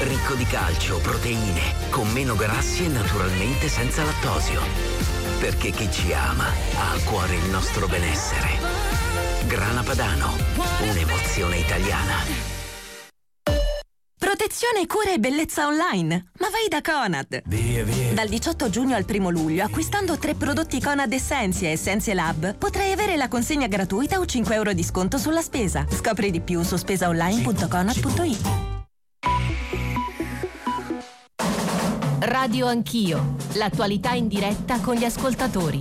ricco di calcio, proteine, con meno grassi e naturalmente senza lattosio. Perché chi ci ama ha a cuore il nostro benessere. Grana Padano, un'emozione italiana. Protezione, cura e bellezza online. Ma vai da Conad. Via. Dal 18 giugno al 1 luglio, acquistando 3 prodotti Conad Essentia e Essentia Lab, potrai avere la consegna gratuita o 5 euro di sconto sulla spesa. Scopri di più su spesaonline.conad.it. Radio Anch'io. L'attualità in diretta con gli ascoltatori.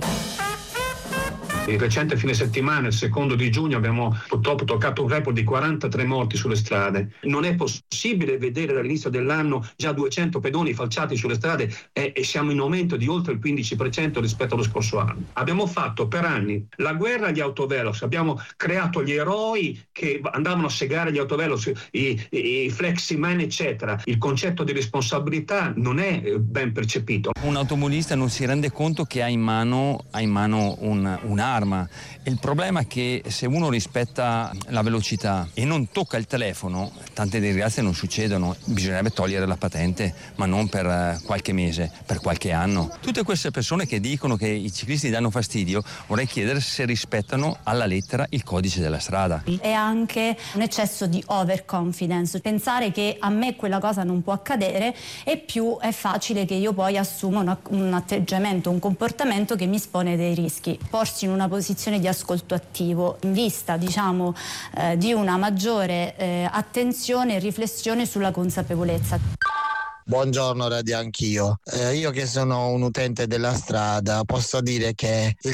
Il recente fine settimana, il 2 di giugno, abbiamo purtroppo toccato un record di 43 morti sulle strade. Non è possibile vedere dall'inizio dell'anno già 200 pedoni falciati sulle strade e siamo in aumento di oltre il 15% rispetto allo scorso anno. Abbiamo fatto per anni la guerra agli autovelox, abbiamo creato gli eroi che andavano a segare gli autovelox, i flexi-man, eccetera. Il concetto di responsabilità non è ben percepito. Un automobilista non si rende conto che ha in mano un'arma. Il problema è che se uno rispetta la velocità e non tocca il telefono, tante disgrazie non succedono. Bisognerebbe togliere la patente, ma non per qualche mese, per qualche anno. Tutte queste persone che dicono che i ciclisti danno fastidio, vorrei chiedere se rispettano alla lettera il codice della strada. È anche un eccesso di overconfidence, pensare che a me quella cosa non può accadere, e più è facile che io poi assuma un atteggiamento, un comportamento che mi espone dei rischi. Porsi in una posizione di ascolto attivo in vista, di una maggiore attenzione e riflessione sulla consapevolezza. Buongiorno Radio Anch'io. Io che sono un utente della strada posso dire che il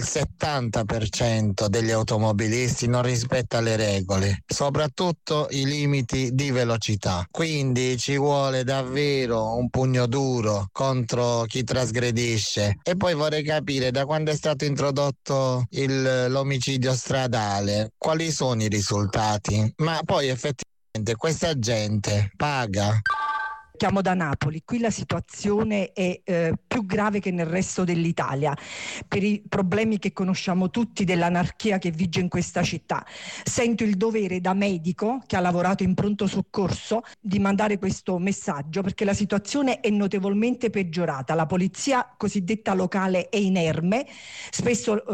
70% degli automobilisti non rispetta le regole, soprattutto i limiti di velocità. Quindi ci vuole davvero un pugno duro contro chi trasgredisce. E poi vorrei capire, da quando è stato introdotto l'omicidio stradale, quali sono i risultati? Ma poi effettivamente questa gente paga? Chiamo da Napoli, qui la situazione è più grave che nel resto dell'Italia per i problemi che conosciamo tutti dell'anarchia che vige in questa città. Sento il dovere da medico che ha lavorato in pronto soccorso di mandare questo messaggio, perché la situazione è notevolmente peggiorata. La polizia cosiddetta locale è inerme, spesso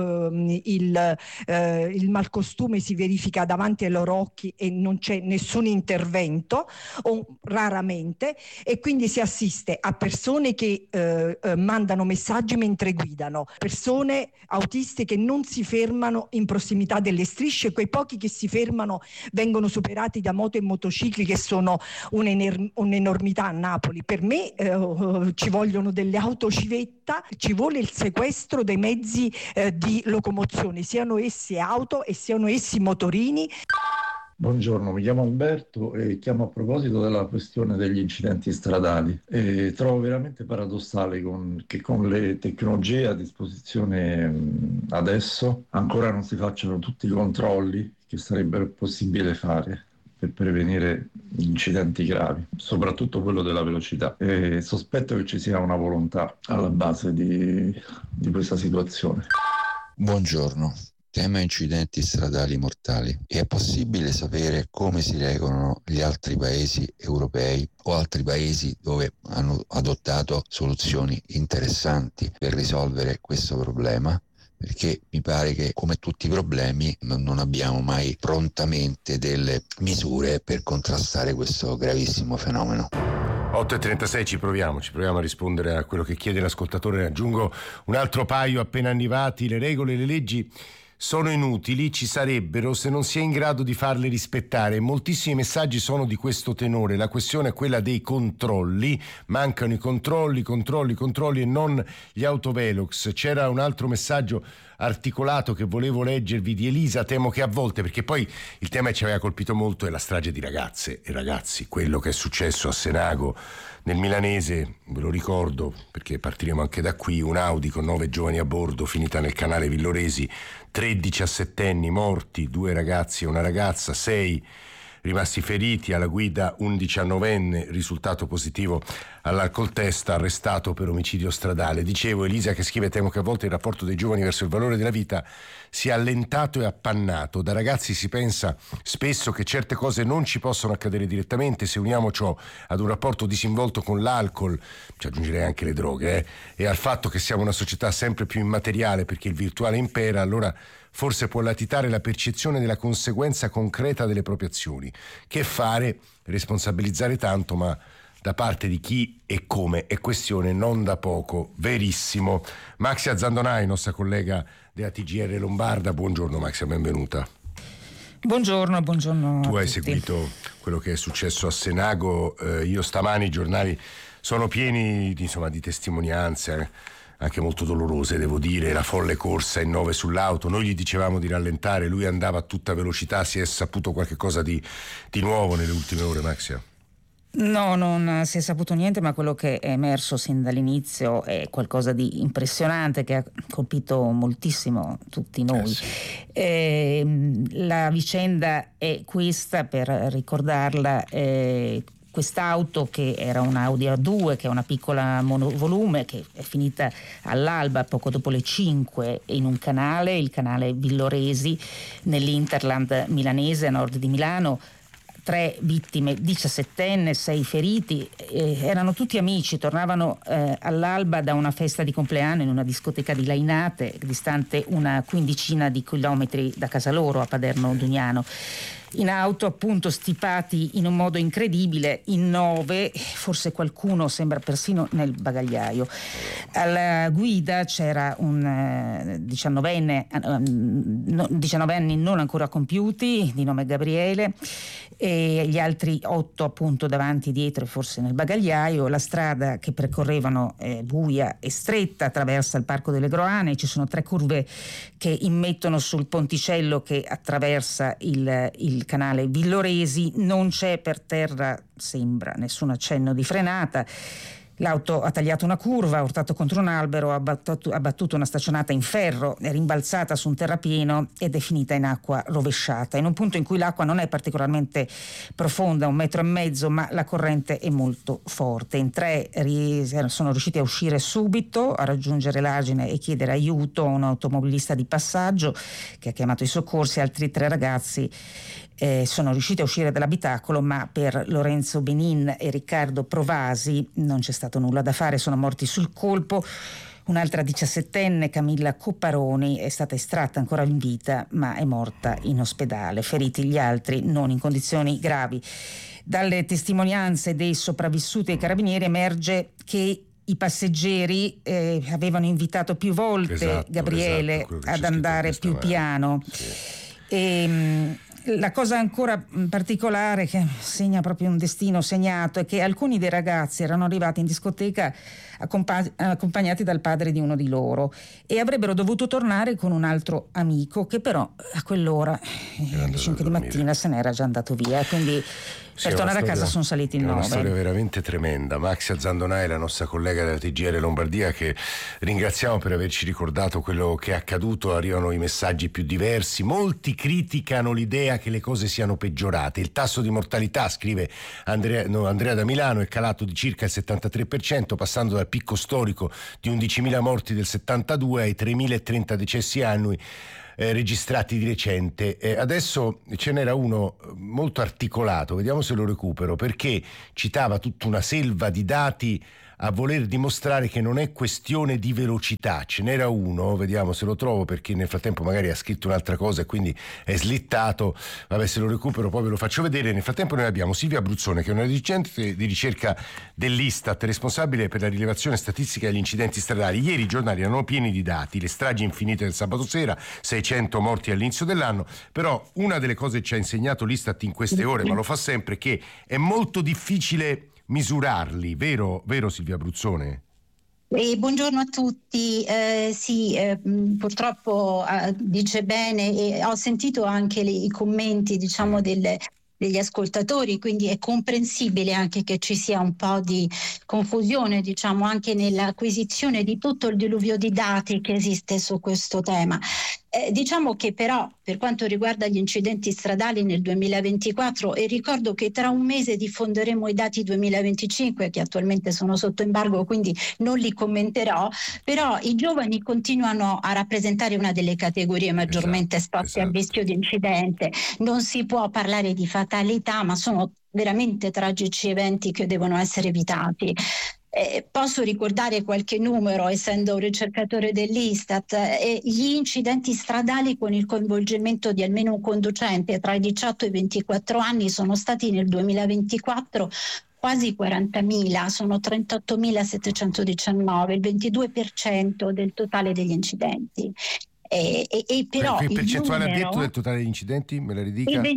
il malcostume si verifica davanti ai loro occhi e non c'è nessun intervento, o raramente, e quindi si assiste a persone che mandano messaggi mentre guidano, persone autiste che non si fermano in prossimità delle strisce, quei pochi che si fermano vengono superati da moto e motocicli che sono un'enormità a Napoli. Per me ci vogliono delle autocivetta, ci vuole il sequestro dei mezzi di locomozione, siano essi auto e siano essi motorini. Buongiorno, mi chiamo Alberto e chiamo a proposito della questione degli incidenti stradali. Trovo veramente paradossale che con le tecnologie a disposizione adesso ancora non si facciano tutti i controlli che sarebbero possibile fare per prevenire incidenti gravi, soprattutto quello della velocità. Sospetto che ci sia una volontà alla base di questa situazione. Buongiorno. Tema incidenti stradali mortali. È possibile sapere come si regolano gli altri paesi europei o altri paesi dove hanno adottato soluzioni interessanti per risolvere questo problema? Perché mi pare che, come tutti i problemi, non abbiamo mai prontamente delle misure per contrastare questo gravissimo fenomeno. 8:36, ci proviamo a rispondere a quello che chiede l'ascoltatore. Aggiungo un altro paio appena arrivati: le regole e le leggi sono inutili, ci sarebbero se non si è in grado di farle rispettare. Moltissimi messaggi sono di questo tenore. La questione è quella dei controlli, mancano i controlli e non gli autovelox. C'era un altro messaggio articolato che volevo leggervi di Elisa. Temo che a volte, perché poi il tema che ci aveva colpito molto è la strage di ragazze e ragazzi, quello che è successo a Senago nel milanese, ve lo ricordo perché partiremo anche da qui, un Audi con 9 giovani a bordo finita nel canale Villoresi, 3 diciassettenni morti, 2 ragazzi e una ragazza, 6 rimasti feriti, alla guida un 19enne, risultato positivo all'alcoltest, arrestato per omicidio stradale. Dicevo, Elisa che scrive: temo che a volte il rapporto dei giovani verso il valore della vita sia allentato e appannato. Da ragazzi si pensa spesso che certe cose non ci possono accadere direttamente. Se uniamo ciò ad un rapporto disinvolto con l'alcol, ci aggiungerei anche le droghe, e al fatto che siamo una società sempre più immateriale perché il virtuale impera, allora forse può latitare la percezione della conseguenza concreta delle proprie azioni. Che fare? Responsabilizzare tanto, ma da parte di chi e come è questione non da poco. Verissimo. Maxia Zandonai, nostra collega della TGR Lombarda. Buongiorno Maxia, benvenuta. Buongiorno. Tu hai seguito quello che è successo a Senago. Io stamani i giornali sono pieni di testimonianze, anche molto dolorose, devo dire. La folle corsa in 9 sull'auto, noi gli dicevamo di rallentare, lui andava a tutta velocità. Si è saputo qualche cosa di nuovo nelle ultime ore, Maxia? No, non si è saputo niente, ma quello che è emerso sin dall'inizio è qualcosa di impressionante che ha colpito moltissimo tutti noi. La vicenda è questa, per ricordarla. Quest'auto, che era un Audi A2, che è una piccola monovolume, che è finita all'alba poco dopo le 5 in un canale, il canale Villoresi, nell'Interland milanese a nord di Milano. 3 vittime, 17enne, 6 feriti, erano tutti amici, tornavano all'alba da una festa di compleanno in una discoteca di Lainate, distante una quindicina di chilometri da casa loro, a Paderno Dugnano. In auto, appunto, stipati in un modo incredibile, in 9, forse qualcuno sembra persino nel bagagliaio. Alla guida c'era un 19 anni non ancora compiuti, di nome Gabriele, e gli altri 8 appunto davanti, dietro e forse nel bagagliaio. La strada che percorrevano è buia e stretta, attraversa il Parco delle Groane, ci sono 3 curve che immettono sul ponticello che attraversa il canale Villoresi. Non c'è per terra, sembra, nessun accenno di frenata. L'auto ha tagliato una curva, ha urtato contro un albero, ha battuto una staccionata in ferro, è rimbalzata su un terrapieno ed è finita in acqua rovesciata, in un punto in cui l'acqua non è particolarmente profonda, 1,5 metri, ma la corrente è molto forte. In 3 sono riusciti a uscire subito, a raggiungere l'argine e chiedere aiuto a un automobilista di passaggio che ha chiamato i soccorsi. Altri 3 ragazzi sono riusciti a uscire dall'abitacolo, ma per Lorenzo Benin e Riccardo Provasi non c'è stato nulla da fare, sono morti sul colpo. Un'altra 17enne, Camilla Copparoni, è stata estratta ancora in vita, ma è morta in ospedale. Feriti gli altri, non in condizioni gravi. Dalle testimonianze dei sopravvissuti e dei carabinieri emerge che i passeggeri avevano invitato più volte Gabriele ad andare più piano. Sì. La cosa ancora particolare, che segna proprio un destino segnato, è che alcuni dei ragazzi erano arrivati in discoteca accompagnati dal padre di uno di loro e avrebbero dovuto tornare con un altro amico che però a quell'ora, alle 5 di mattina, se n'era già andato via, quindi per tornare a casa sono saliti in 9. È una storia veramente tremenda. Maxia Zandonai, la nostra collega della TGR Lombardia, che ringraziamo per averci ricordato quello che è accaduto. Arrivano i messaggi più diversi. Molti criticano l'idea che le cose siano peggiorate. Il tasso di mortalità, scrive Andrea da Milano, è calato di circa il 73%, passando dal picco storico di 11.000 morti del 72 ai 3.030 decessi annui registrati di recente. Adesso ce n'era uno molto articolato, vediamo se lo recupero, perché citava tutta una selva di dati a voler dimostrare che non è questione di velocità. Ce n'era uno, vediamo se lo trovo, perché nel frattempo magari ha scritto un'altra cosa e quindi è slittato. Vabbè, se lo recupero poi ve lo faccio vedere. Nel frattempo noi abbiamo Silvia Bruzzone, che è una dirigente di ricerca dell'Istat, responsabile per la rilevazione statistica degli incidenti stradali. Ieri i giornali erano pieni di dati, le stragi infinite del sabato sera, 600 morti all'inizio dell'anno, però una delle cose che ci ha insegnato l'Istat in queste ore, ma lo fa sempre, è che è molto difficile misurarli, vero Silvia Bruzzone? Buongiorno a tutti. Purtroppo dice bene, e ho sentito anche i commenti, diciamo, degli ascoltatori, quindi è comprensibile anche che ci sia un po' di confusione, diciamo, anche nell'acquisizione di tutto il diluvio di dati che esiste su questo tema. Diciamo che però per quanto riguarda gli incidenti stradali nel 2024, e ricordo che tra un mese diffonderemo i dati 2025 che attualmente sono sotto embargo, quindi non li commenterò, però i giovani continuano a rappresentare una delle categorie maggiormente esposte al rischio di incidente. Non si può parlare di fatalità, ma sono veramente tragici eventi che devono essere evitati. Posso ricordare qualche numero, essendo un ricercatore dell'Istat. Gli incidenti stradali con il coinvolgimento di almeno un conducente tra i 18 e i 24 anni sono stati nel 2024 quasi 40.000, sono 38.719, il 22% del totale degli incidenti. Però che percentuale ha detto del totale degli incidenti? Me la ridica? Il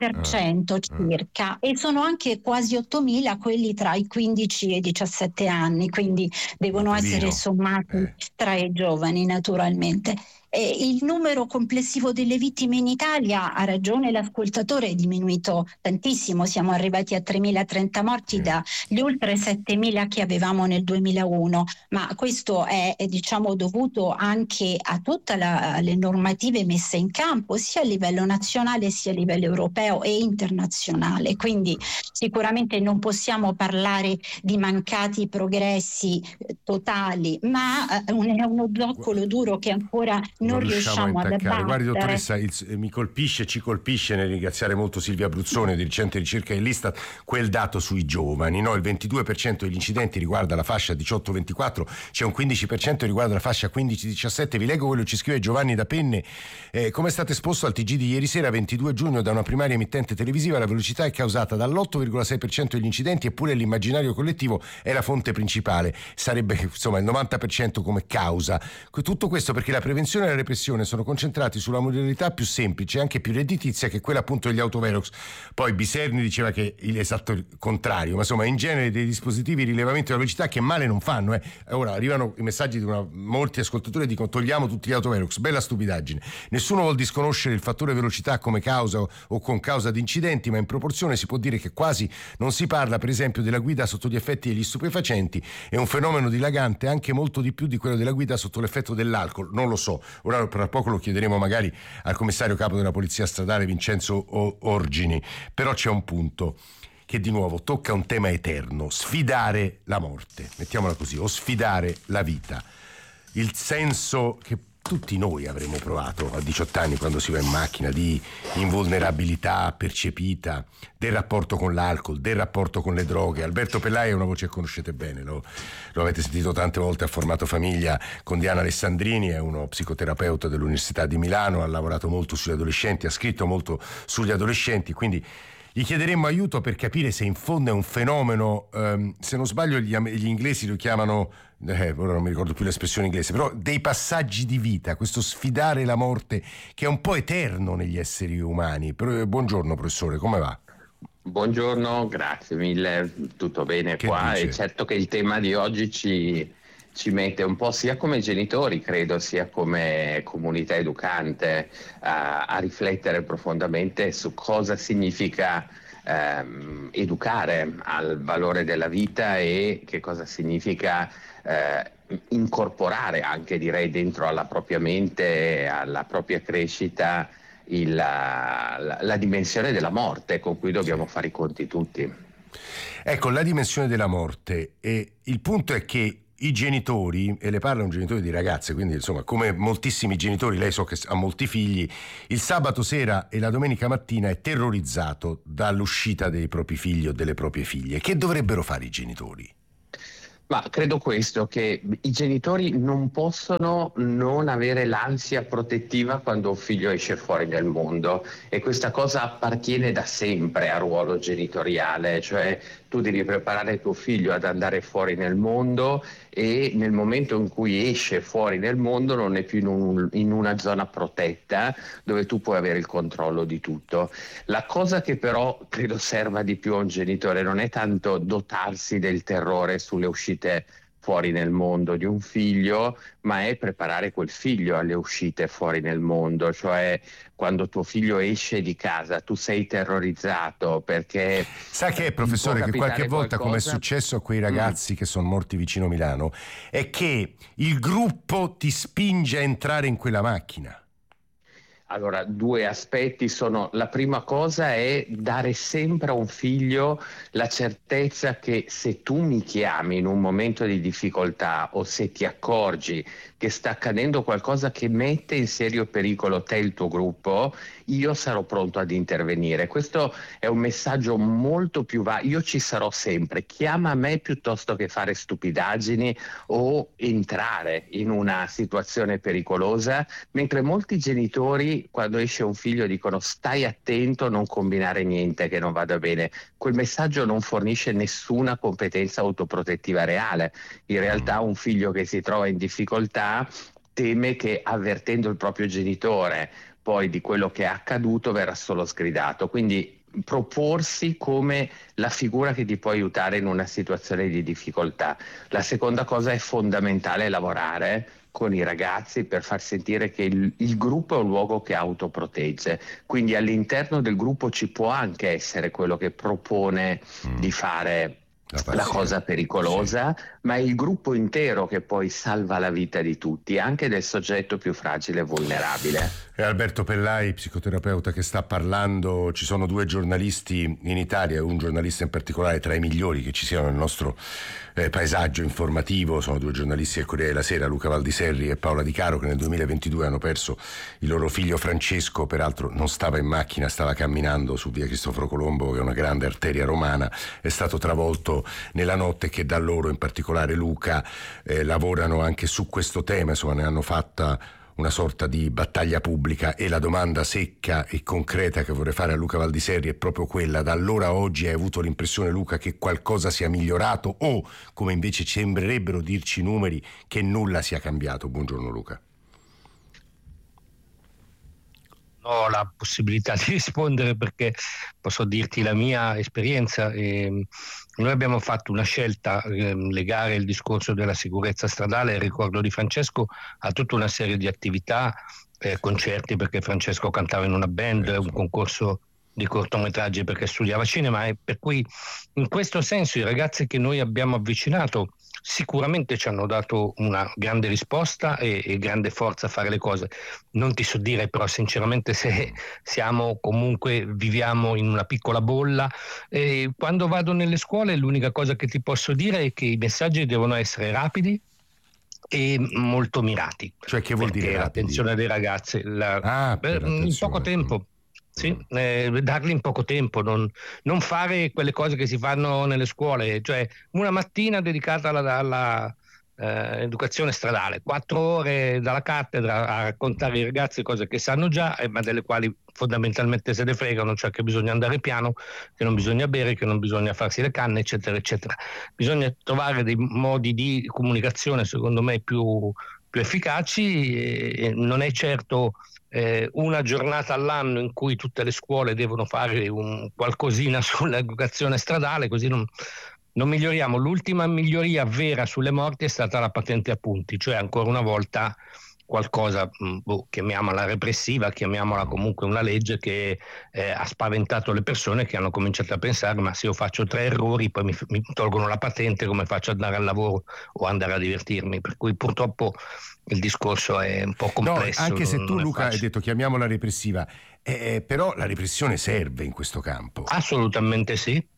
22% circa, e sono anche quasi 8.000 quelli tra i 15 e i 17 anni, quindi devono essere sommati tra i giovani naturalmente. Il numero complessivo delle vittime in Italia, ha ragione l'ascoltatore, è diminuito tantissimo, siamo arrivati a 3.030 morti dagli oltre 7.000 che avevamo nel 2001, ma questo è diciamo dovuto anche a tutte le normative messe in campo sia a livello nazionale sia a livello europeo e internazionale, quindi sicuramente non possiamo parlare di mancati progressi totali, ma è uno zoccolo duro che ancora non riusciamo ad abbattere. Guardi dottoressa, ci colpisce nel ringraziare molto Silvia Bruzzone di recente ricerca dell'Istat quel dato sui giovani, no? Il 22% degli incidenti riguarda la fascia 18-24, c'è un 15% riguarda la fascia 15-17. Vi leggo quello che ci scrive Giovanni da Penne. Come è stato esposto al TG di ieri sera 22 giugno da una primaria emittente televisiva, la velocità è causata dall'8,6% degli incidenti, eppure l'immaginario collettivo è la fonte principale, sarebbe insomma il 90% come causa. Tutto questo perché la prevenzione e la repressione sono concentrati sulla modalità più semplice e anche più redditizia, che è quella appunto degli autovelox. Poi Biserni diceva che è l'esatto contrario, ma insomma in genere dei dispositivi di rilevamento della velocità che male non fanno. Ora arrivano i messaggi di molti ascoltatori che dicono togliamo tutti gli autovelox, bella stupidaggine. Nessuno vuol disconoscere il fattore velocità come causa o con causa di incidenti, ma in proporzione si può dire che quasi non si parla per esempio della guida sotto gli effetti degli stupefacenti. È un fenomeno dilagante anche molto di più di quello della guida sotto l'effetto dell'alcol, non lo so. Ora tra poco lo chiederemo magari al commissario capo della polizia stradale Vincenzo Orgini, però c'è un punto che di nuovo tocca un tema eterno: sfidare la morte, mettiamola così, o sfidare la vita. Il senso che tutti noi avremmo provato a 18 anni quando si va in macchina, di invulnerabilità percepita, del rapporto con l'alcol, del rapporto con le droghe. Alberto Pellai è una voce che conoscete bene, lo avete sentito tante volte, ha formato famiglia con Diana Alessandrini, è uno psicoterapeuta dell'Università di Milano, ha lavorato molto sugli adolescenti, ha scritto molto sugli adolescenti, quindi gli chiederemmo aiuto per capire se in fondo è un fenomeno, se non sbaglio gli inglesi lo chiamano, ora non mi ricordo più l'espressione inglese, però dei passaggi di vita, questo sfidare la morte che è un po' eterno negli esseri umani. Buongiorno professore, come va? Buongiorno, grazie mille, tutto bene che qua dice? E certo che il tema di oggi ci mette un po' sia come genitori, credo, sia come comunità educante a riflettere profondamente su cosa significa educare al valore della vita e che cosa significa incorporare anche, direi, dentro alla propria mente, alla propria crescita la dimensione della morte con cui dobbiamo fare i conti tutti. Ecco, la dimensione della morte, e il punto è che i genitori, e le parla un genitore di ragazze, quindi insomma come moltissimi genitori, lei so che ha molti figli, il sabato sera e la domenica mattina è terrorizzato dall'uscita dei propri figli o delle proprie figlie. Che dovrebbero fare i genitori? Ma credo questo, che i genitori non possono non avere l'ansia protettiva quando un figlio esce fuori nel mondo, e questa cosa appartiene da sempre al ruolo genitoriale, cioè tu devi preparare tuo figlio ad andare fuori nel mondo, e nel momento in cui esce fuori nel mondo non è più in una zona protetta dove tu puoi avere il controllo di tutto. La cosa che però credo serva di più a un genitore non è tanto dotarsi del terrore sulle uscite fuori nel mondo di un figlio, ma è preparare quel figlio alle uscite fuori nel mondo, cioè quando tuo figlio esce di casa tu sei terrorizzato perché... Sa che, professore, che qualche volta, come è successo a quei ragazzi che sono morti vicino Milano, è che il gruppo ti spinge a entrare in quella macchina. Allora, due aspetti sono: la prima cosa è dare sempre a un figlio la certezza che se tu mi chiami in un momento di difficoltà o se ti accorgi che sta accadendo qualcosa che mette in serio pericolo te e il tuo gruppo, io sarò pronto ad intervenire. Questo è un messaggio molto più io ci sarò sempre, chiama me piuttosto che fare stupidaggini o entrare in una situazione pericolosa, mentre molti genitori quando esce un figlio dicono stai attento, non combinare niente che non vada bene. Quel messaggio non fornisce nessuna competenza autoprotettiva reale. In realtà un figlio che si trova in difficoltà teme che avvertendo il proprio genitore poi di quello che è accaduto verrà solo sgridato. Quindi proporsi come la figura che ti può aiutare in una situazione di difficoltà. La seconda cosa è fondamentale lavorare con i ragazzi per far sentire che il gruppo è un luogo che autoprotegge, quindi all'interno del gruppo ci può anche essere quello che propone di fare la cosa pericolosa, sì, ma è il gruppo intero che poi salva la vita di tutti, anche del soggetto più fragile e vulnerabile. È Alberto Pellai, psicoterapeuta, che sta parlando. Ci sono due giornalisti in Italia, un giornalista in particolare tra i migliori che ci siano nel nostro paesaggio informativo. Sono due giornalisti del Corriere della Sera, Luca Valdiserri e Paola Di Caro, che nel 2022 hanno perso il loro figlio Francesco. Peraltro non stava in macchina, stava camminando su via Cristoforo Colombo, che è una grande arteria romana. È stato travolto nella notte, che da loro, in particolare Luca, lavorano anche su questo tema. Insomma, ne hanno fatta una sorta di battaglia pubblica, e la domanda secca e concreta che vorrei fare a Luca Valdiserri è proprio quella: da allora a oggi hai avuto l'impressione, Luca, che qualcosa sia migliorato o, come invece sembrerebbero dirci i numeri, che nulla sia cambiato? Buongiorno Luca. Ho la possibilità di rispondere perché posso dirti la mia esperienza. Noi abbiamo fatto una scelta, legare il discorso della sicurezza stradale, il ricordo di Francesco, a tutta una serie di attività, concerti perché Francesco cantava in una band, un concorso di cortometraggi perché studiava cinema, e per cui in questo senso i ragazzi che noi abbiamo avvicinato sicuramente ci hanno dato una grande risposta e grande forza a fare le cose. Non ti so dire però sinceramente se viviamo in una piccola bolla. Quando vado nelle scuole l'unica cosa che ti posso dire è che i messaggi devono essere rapidi e molto mirati. Cioè, che vuol dire l'attenzione dei ragazzi in poco tempo. Sì, darli in poco tempo, non fare quelle cose che si fanno nelle scuole, cioè una mattina dedicata alla educazione stradale, 4 ore dalla cattedra a raccontare ai ragazzi cose che sanno già, ma delle quali fondamentalmente se ne fregano, cioè che bisogna andare piano, che non bisogna bere, che non bisogna farsi le canne, eccetera, eccetera. Bisogna trovare dei modi di comunicazione, secondo me, più efficaci, e non è certo una giornata all'anno in cui tutte le scuole devono fare qualcosina sull'educazione stradale, così non miglioriamo. L'ultima miglioria vera sulle morti è stata la patente a punti, cioè ancora una volta qualcosa, chiamiamola repressiva, chiamiamola comunque una legge che ha spaventato le persone, che hanno cominciato a pensare: ma se io faccio 3 errori poi mi tolgono la patente, come faccio ad andare al lavoro o andare a divertirmi? Per cui purtroppo il discorso è un po' complesso. No, anche se tu, Luca, hai detto chiamiamola repressiva, però la repressione serve in questo campo. Assolutamente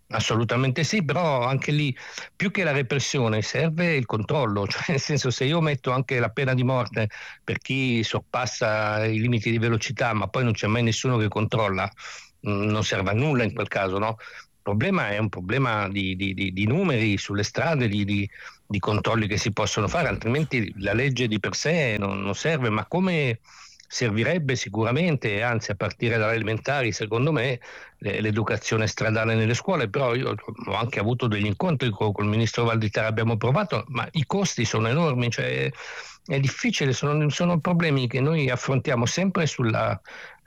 sì, però anche lì più che la repressione serve il controllo, cioè nel senso, se io metto anche la pena di morte per chi sorpassa i limiti di velocità, ma poi non c'è mai nessuno che controlla, non serve a nulla in quel caso, no? Il problema è un problema di numeri sulle strade, di controlli che si possono fare, altrimenti la legge di per sé non serve, ma come servirebbe sicuramente, anzi a partire dalle elementari, secondo me, l'educazione stradale nelle scuole. Però io ho anche avuto degli incontri col ministro Valditara, abbiamo provato, ma i costi sono enormi, cioè è difficile, sono problemi che noi affrontiamo sempre sull'onda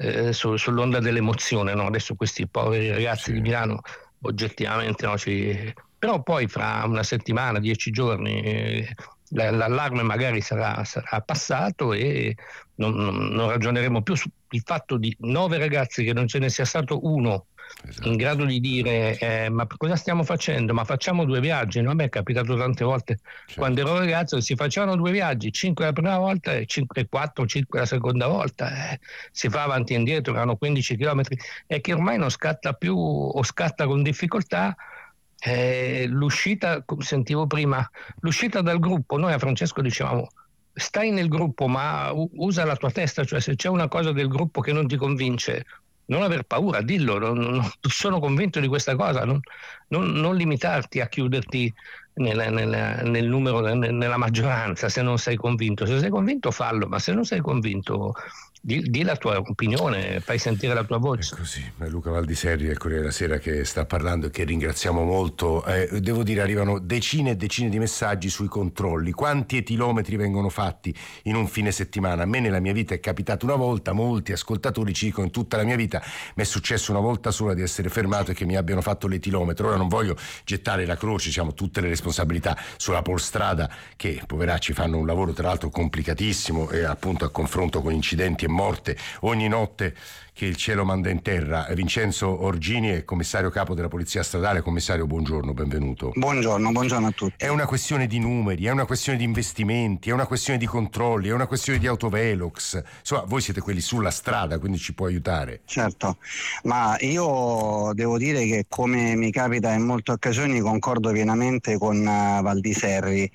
dell'emozione, no? Adesso questi poveri ragazzi di Milano oggettivamente però poi fra una settimana, 10 giorni l'allarme magari sarà passato e non ragioneremo più sul fatto di 9 ragazzi che non ce ne sia stato uno in grado di dire ma cosa stiamo facendo? Ma facciamo 2 viaggi, no? A me è capitato tante volte quando ero ragazzo che si facevano 2 viaggi, 5 la prima volta e 4, 5 la seconda volta, si fa avanti e indietro, erano 15 chilometri, e che ormai non scatta più o scatta con difficoltà. L'uscita, sentivo prima, l'uscita dal gruppo, noi a Francesco dicevamo stai nel gruppo ma usa la tua testa, cioè se c'è una cosa del gruppo che non ti convince, non aver paura, dillo, non sono convinto di questa cosa, non limitarti a chiuderti nel numero, nella maggioranza se non sei convinto. Se sei convinto fallo, ma se non sei convinto di la tua opinione, fai sentire la tua voce. È così. Luca Valdiserri del Corriere della Sera che sta parlando e che ringraziamo molto. Devo dire, arrivano decine e decine di messaggi sui controlli. Quanti etilometri vengono fatti in un fine settimana? A me nella mia vita è capitato una volta, molti ascoltatori ci dicono in tutta la mia vita mi è successo una volta sola di essere fermato e che mi abbiano fatto l'etilometro. Ora non voglio gettare la croce, diciamo, tutte le responsabilità sulla Polstrada, che poveracci fanno un lavoro tra l'altro complicatissimo e appunto a confronto con incidenti e morte ogni notte che il cielo manda in terra. Vincenzo Orgini è commissario capo della Polizia Stradale. Commissario, buongiorno, benvenuto. Buongiorno a tutti. È una questione di numeri, è una questione di investimenti, è una questione di controlli, è una questione di autovelox. Insomma, voi siete quelli sulla strada, quindi ci può aiutare. Certo, ma io devo dire che, come mi capita in molte occasioni, concordo pienamente con Valdiserri.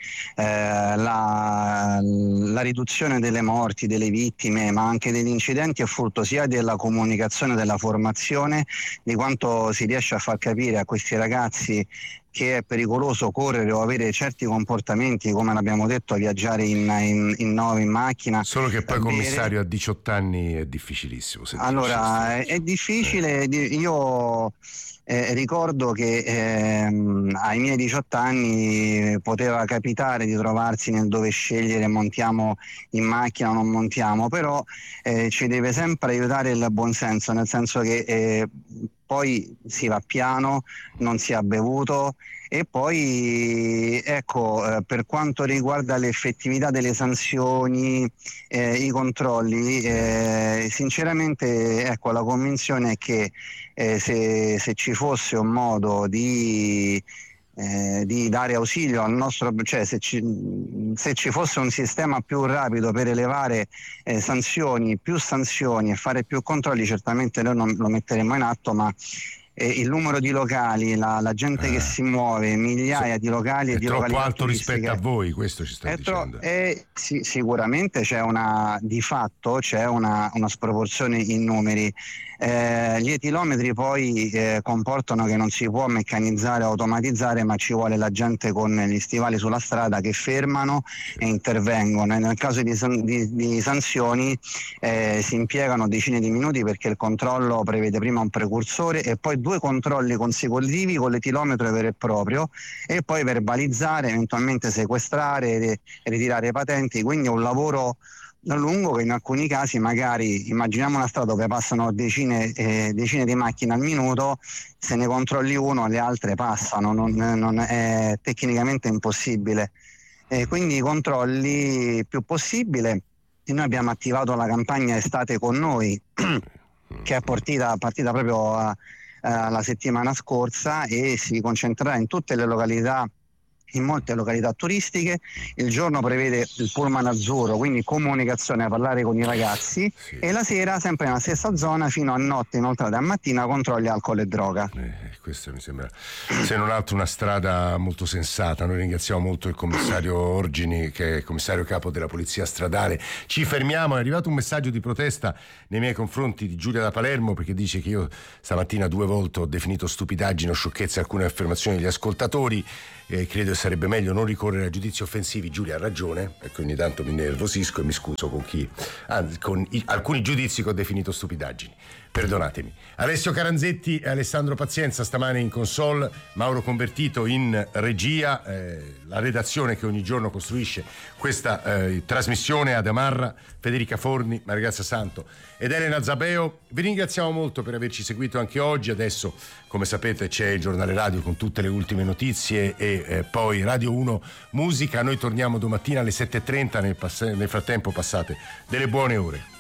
La riduzione delle morti, delle vittime, ma anche degli incidenti è frutto sia della comunicazione, della formazione, di quanto si riesce a far capire a questi ragazzi che è pericoloso correre o avere certi comportamenti, come l'abbiamo detto, viaggiare in macchina. Solo che poi, commissario, a 18 anni è difficilissimo. Allora, è difficile. Io ricordo che ai miei 18 anni poteva capitare di trovarsi nel dove scegliere montiamo in macchina o non montiamo, però ci deve sempre aiutare il buonsenso, nel senso che poi si va piano, non si ha bevuto, e poi ecco, per quanto riguarda l'effettività delle sanzioni, i controlli, sinceramente ecco, la convinzione è che se ci fosse un modo di dare ausilio al nostro, cioè se ci fosse un sistema più rapido per elevare più sanzioni e fare più controlli, certamente noi non lo metteremo in atto, ma il numero di locali, la gente che si muove, migliaia di locali e di località troppo alto turistiche. rispetto a voi, questo ci sta dicendo. Sì, sicuramente di fatto c'è una sproporzione in numeri. Gli etilometri poi comportano che non si può meccanizzare o automatizzare, ma ci vuole la gente con gli stivali sulla strada che fermano e intervengono, e nel caso di sanzioni si impiegano decine di minuti, perché il controllo prevede prima un precursore e poi 2 controlli consecutivi con l'etilometro vero e proprio, e poi verbalizzare, eventualmente sequestrare e ritirare patenti. Quindi è un lavoro lungo che in alcuni casi, magari immaginiamo una strada dove passano decine di macchine al minuto, se ne controlli uno le altre passano, non è tecnicamente impossibile, quindi i controlli più possibile. E noi abbiamo attivato la campagna Estate con noi che è partita proprio la settimana scorsa, e si concentrerà in tutte le località, in molte località turistiche. Il giorno prevede il pullman azzurro, quindi comunicazione, parlare con i ragazzi, e la sera sempre nella stessa zona fino a notte, inoltre a mattina, controlli alcol e droga. Questa mi sembra, se non altro, una strada molto sensata. Noi ringraziamo molto il commissario Orgini, che è commissario capo della Polizia Stradale. Ci fermiamo. È arrivato un messaggio di protesta nei miei confronti di Giulia da Palermo, perché dice che io stamattina 2 volte ho definito stupidaggine o sciocchezze alcune affermazioni degli ascoltatori. Credo sarebbe meglio non ricorrere a giudizi offensivi. Giulia ha ragione, perché ogni tanto mi nervosisco e mi scuso con alcuni giudizi che ho definito stupidaggini. Perdonatemi. Alessio Caranzetti e Alessandro Pazienza stamane in console, Mauro Convertito in regia, la redazione che ogni giorno costruisce questa trasmissione, Adamarra, Federica Forni, Margazza Santo ed Elena Zabeo. Vi ringraziamo molto per averci seguito anche oggi. Adesso, come sapete, c'è il giornale radio con tutte le ultime notizie e poi Radio 1 Musica. Noi torniamo domattina alle 7:30. Nel frattempo passate delle buone ore.